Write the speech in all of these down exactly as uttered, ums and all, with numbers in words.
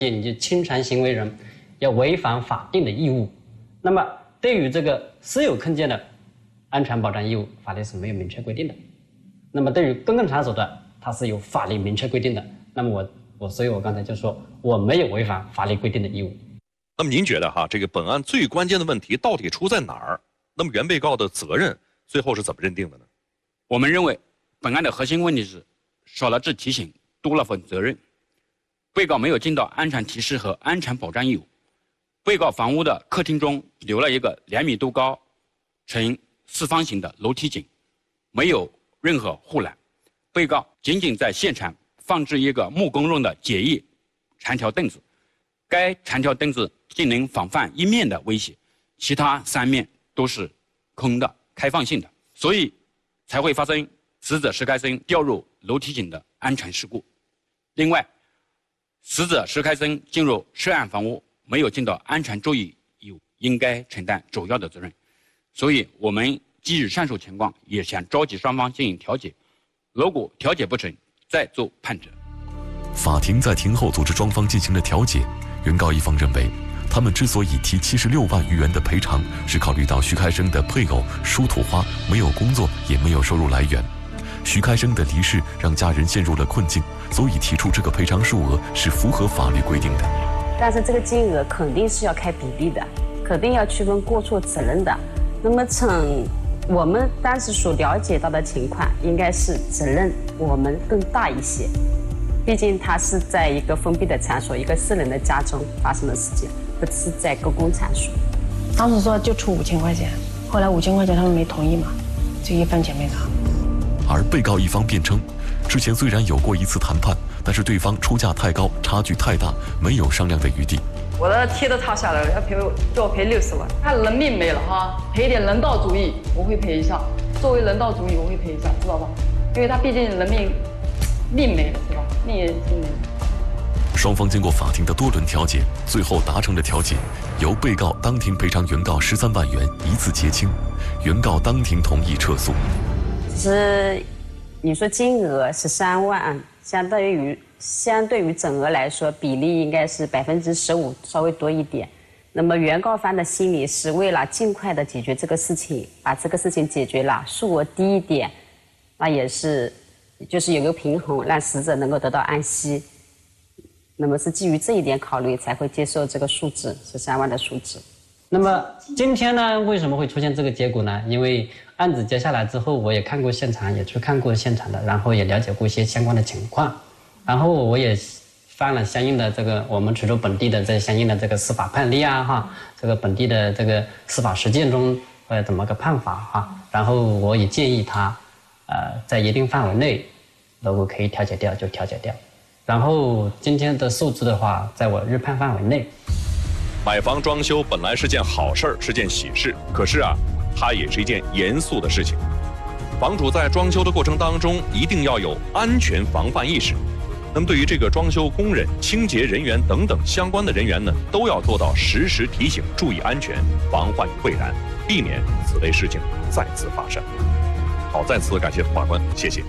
你就侵权行为人要违反法定的义务。那么对于这个私有空间的安全保障义务，法律是没有明确规定的。那么对于公共场所的，它是有法律明确规定的。那么我我所以我刚才就说我没有违反法律规定的义务。 那么您觉得哈，这个本案最关键的问题到底出在哪儿？那么原被告的责任最后是怎么认定的呢？ 我们认为本案的核心问题是少了致提醒，多了份责任。被告没有尽到安全提示和安全保障义务。被告房屋的客厅中留了一个两米多高、呈四方形的楼梯井，没有任何护栏。被告仅仅在现场放置一个木工用的简易长条凳子，该长条凳子仅能防范一面的威胁，其他三面都是空的、开放性的，所以才会发生死者石开生掉入楼梯井的安全事故。另外，死者石开生进入涉案房屋没有尽到安全注意义务，应该承担主要的责任。所以我们基于上述情况，也想召集双方进行调解，如果调解不成，再做判决。 法庭在庭后组织双方进行了调解，原告一方认为，他们之所以提七十六万余元的赔偿，是考虑到徐开生的配偶舒土花没有工作，也没有收入来源。徐开生的离世让家人陷入了困境，所以提出这个赔偿数额是符合法律规定的。 但是这个金额肯定是要开比例的，肯定要区分过错责任的。那么从我们当时所了解到的情况，应该是责任我们更大一些。毕竟他是在一个封闭的场所，一个私人的家中发生的事情，不是在公共场所。 当时说就出五千块钱，后来五千块钱他们没同意嘛，就一分钱没拿。 而被告一方辩称，之前虽然有过一次谈判，但是对方出价太高，差距太大，没有商量的余地。 我的贴都塌下来了，要赔我给我赔六十万，他人命没了哈，赔一点人道主义我会赔一下，作为人道主义我会赔一下，知道吧？因为他毕竟人命命没了是吧？命也命没了。 双方经过法庭的多轮调解，最后达成了调解，由被告当庭赔偿原告十三万元，一次结清。原告当庭同意撤诉。 只是你说金额十三万，相当于相对于整额来说，比例应该是百分之十五，稍微多一点。那么原告方的心理是为了尽快的解决这个事情，把这个事情解决了，数额低一点，那也是就是有个平衡，让死者能够得到安息。那么是基于这一点考虑，才会接受这个数字十三万的数字。 那么今天呢，为什么会出现这个结果呢？因为案子接下来之后，我也看过现场，也去看过现场的，然后也了解过一些相关的情况，然后我也翻了相应的这个我们衢州本地的这相应的这个司法判例啊哈，这个本地的这个司法实践中呃怎么个判法哈，然后我也建议他呃在一定范围内，如果可以调解掉就调解掉，然后今天的数字的话，在我预判范围内。 买房装修本来是件好事儿，是件喜事，可是啊，它也是一件严肃的事情。房主在装修的过程当中，一定要有安全防范意识。那么对于这个装修工人、清洁人员等等相关的人员呢，都要做到实时提醒，注意安全，防患于未然，避免此类事情再次发生。好，再次感谢法官，谢谢。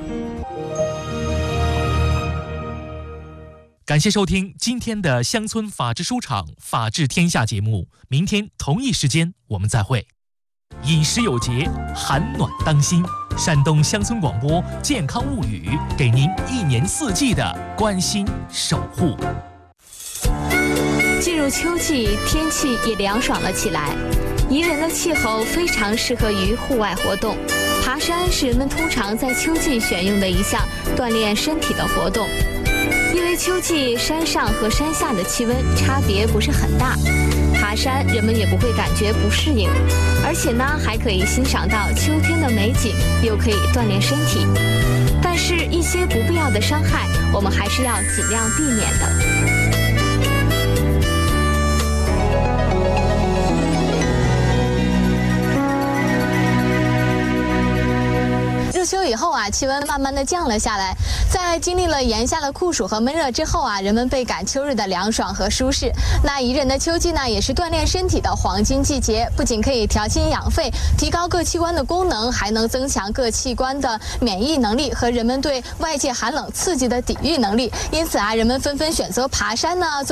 感谢收听今天的乡村法制书场法治天下节目，明天同一时间我们再会。饮食有节，寒暖当心。山东乡村广播健康物语，给您一年四季的关心守护。 进入秋季，天气也凉爽了起来，宜人的气候非常适合于户外活动。爬山是人们通常在秋季选用的一项锻炼身体的活动。因为秋季山上和山下的气温差别不是很大，爬山人们也不会感觉不适应，而且呢还可以欣赏到秋天的美景，又可以锻炼身体。但是，一些不必要的伤害，我们还是要尽量避免的。 入秋以后啊，其气温慢慢的降了下来。在经历了炎夏的酷暑和闷热之后啊，人们倍感秋日的凉爽和舒适。那宜人的秋季呢，也是锻炼身体的黄金季节，不仅可以调心养肺，提高各器官的功能，还能增强各器官的免疫能力和人们对外界寒冷刺激的抵御能力。因此啊，人们纷纷选择爬山呢。